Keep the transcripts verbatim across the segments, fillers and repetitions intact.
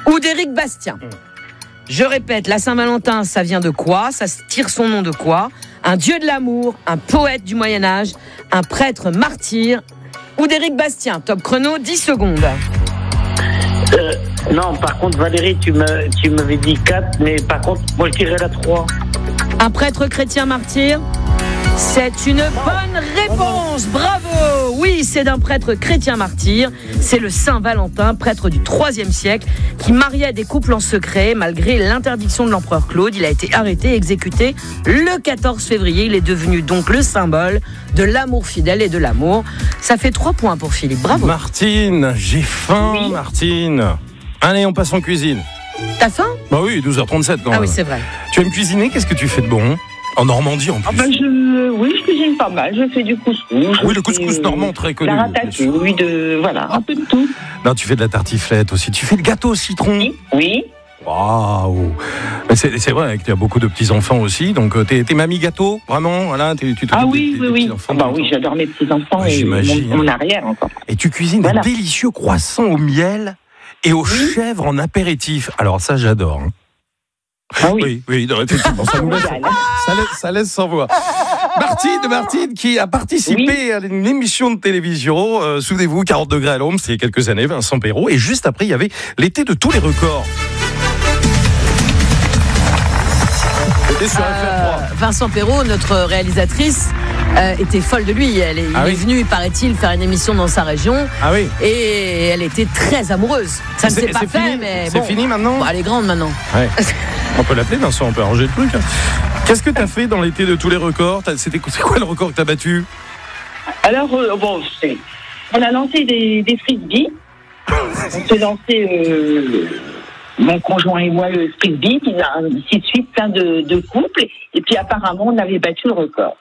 ou d'Éric Bastien. Je répète, la Saint-Valentin, ça vient de quoi? Ça tire son nom de quoi? Un dieu de l'amour, un poète du Moyen-Âge, un prêtre martyr ou d'Éric Bastien. Top chrono, dix secondes. Euh, non, par contre, Valérie, tu, me, tu m'avais dit quatre, mais par contre, moi, je dirais la trois. Un prêtre chrétien martyr? C'est une bonne réponse, bravo! Oui, c'est d'un prêtre chrétien martyr. C'est le Saint Valentin, prêtre du troisième siècle, qui mariait des couples en secret malgré l'interdiction de l'empereur Claude. Il a été arrêté et exécuté le quatorze février. Il est devenu donc le symbole de l'amour fidèle et de l'amour. Ça fait trois points pour Philippe, bravo. Martine, j'ai faim, oui. Martine. Allez, on passe en cuisine. T'as faim? Bah oui, douze heures trente-sept quand même. Ah oui, c'est vrai. Tu aimes cuisiner? Qu'est-ce que tu fais de bon? En Normandie en plus. Ah ben je, oui, je cuisine pas mal. Je fais du couscous. Oui, le couscous normand très connu. La ratatouille, de voilà, un peu de tout. Non, tu fais de la tartiflette aussi. Tu fais le gâteau au citron. Oui. Oui. Waouh. C'est, c'est vrai que tu as beaucoup de petits enfants aussi. Donc t'es, t'es mamie gâteau, vraiment. Voilà. T'es, tu ah oui, des, oui, des oui. Enfants, ah bah oui, j'adore mes petits enfants ah, et j'imagine. Mon, mon arrière encore. Et tu cuisines voilà. des délicieux croissants au miel et aux oui. chèvres en apéritif. Alors ça, j'adore. Hein. Ah oui, oui, oui non, effectivement, ça, nous laisse, ça, laisse, ça laisse sans voix. Martine, Martine qui a participé oui. à une émission de télévision, euh, souvenez-vous, quarante degrés à l'ombre, c'était il y a quelques années, Vincent Perrault, et juste après, il y avait l'été de tous les records. C'était sur euh, F R trois. Vincent Perrault, notre réalisatrice, euh, était folle de lui. Elle est, ah il oui. est venu, paraît-il, faire une émission dans sa région. Ah oui. Et elle était très amoureuse. Ça ne s'est pas fait, fini, mais c'est bon. fini maintenant. Bon, elle est grande maintenant. Ouais. On peut l'appeler Vincent, on peut arranger le truc. Qu'est-ce que tu as fait dans l'été de tous les records? C'était, c'est quoi le record que tu as battu? Alors, euh, bon, c'est, on a lancé des, des frisbees. On s'est lancé, euh, mon conjoint et moi, le frisbee, puis ainsi de suite, plein de, de couples. Et puis apparemment, on avait battu le record.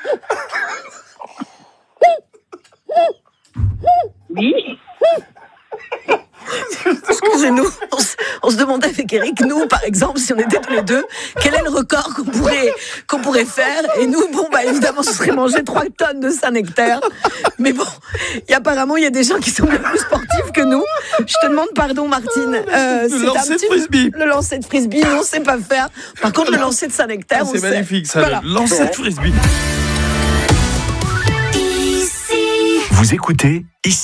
Oui. Excusez-nous, on se, on se demandait avec Eric, nous par exemple, si on était tous les deux, quel est le record qu'on pourrait, qu'on pourrait faire? Et nous, bon, bah évidemment, ce serait manger trois tonnes de Saint-Nectaire. Mais bon, y a, apparemment, il y a des gens qui sont bien plus sportifs que nous. Je te demande pardon, Martine. Euh, le lancer de frisbee. Le lancer de frisbee, nous, on sait pas faire. Par contre, le lancer de Saint-Nectaire, ah, on c'est sait. C'est magnifique, ça. Voilà. Le lancer de frisbee. Vous écoutez ici.